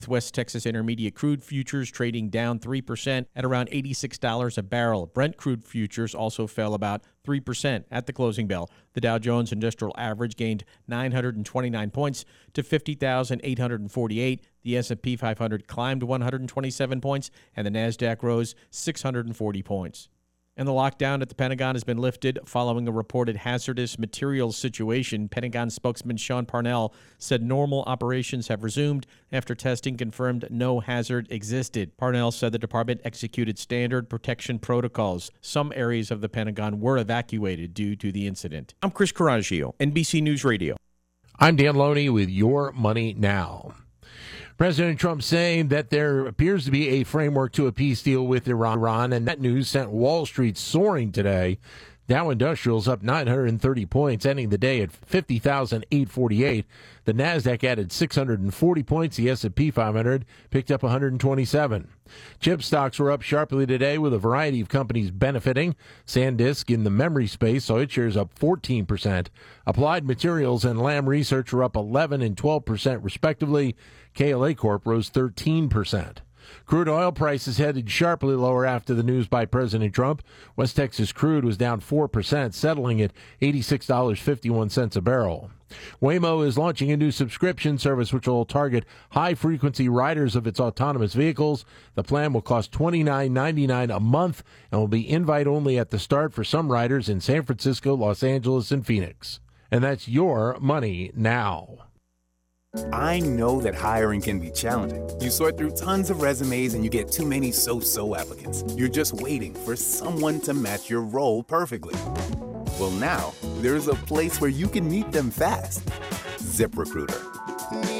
West Texas Intermediate crude futures trading down 3% at around $86 a barrel. Brent crude futures also fell about 3% at the closing bell. The Dow Jones Industrial Average gained 929 points to 50,848. The S&P 500 climbed 127 points, and the Nasdaq rose 640 points. And the lockdown at the Pentagon has been lifted following a reported hazardous materials situation. Pentagon spokesman Sean Parnell said normal operations have resumed after testing confirmed no hazard existed. Parnell said the department executed standard protection protocols. Some areas of the Pentagon were evacuated due to the incident. I'm Chris Coraggio, NBC News Radio. I'm Dan Loney with Your Money Now. President Trump saying that there appears to be a framework to a peace deal with Iran, and that news sent Wall Street soaring today. Dow Industrials up 930 points, ending the day at 50,848. The Nasdaq added 640 points. The S&P 500 picked up 127. Chip stocks were up sharply today with a variety of companies benefiting. SanDisk in the memory space saw its shares up 14%. Applied Materials and Lam Research were up 11 and 12% respectively. KLA Corp rose 13%. Crude oil prices headed sharply lower after the news by President Trump. West Texas crude was down 4%, settling at $86.51 a barrel. Waymo is launching a new subscription service which will target high-frequency riders of its autonomous vehicles. The plan will cost $29.99 a month and will be invite-only at the start for some riders in San Francisco, Los Angeles, and Phoenix. And that's Your Money Now. I know that hiring can be challenging. You sort through tons of resumes and you get too many so-so applicants. You're just waiting for someone to match your role perfectly. Well, now, there's a place where you can meet them fast. ZipRecruiter.